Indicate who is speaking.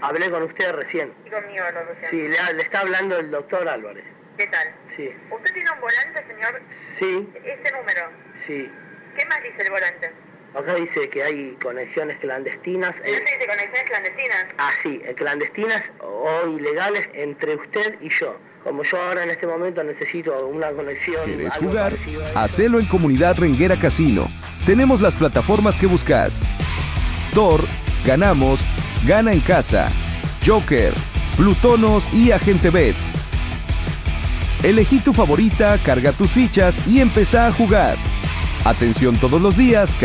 Speaker 1: Hablé con usted recién.
Speaker 2: Y conmigo recién.
Speaker 1: Sí, le está hablando el doctor Álvarez.
Speaker 2: ¿Qué tal?
Speaker 1: Sí.
Speaker 2: ¿Usted tiene un volante, señor?
Speaker 1: Sí.
Speaker 2: ¿Ese número?
Speaker 1: Sí.
Speaker 2: ¿Qué más dice el volante?
Speaker 1: Acá dice que hay conexiones clandestinas.
Speaker 2: ¿No se dice conexiones clandestinas?
Speaker 1: Ah, sí, clandestinas o ilegales entre usted y yo. Como yo ahora en este momento necesito una conexión.
Speaker 3: ¿Quieres
Speaker 1: algo
Speaker 3: jugar?
Speaker 1: parecido a eso.
Speaker 3: Hacelo en Comunidad Renguera Casino. Tenemos las plataformas que buscas: Tor, Ganamos, Gana en Casa, Joker, Plutonos y Agente Bet. Elegí tu favorita, carga tus fichas y empezá a jugar. Atención todos los días.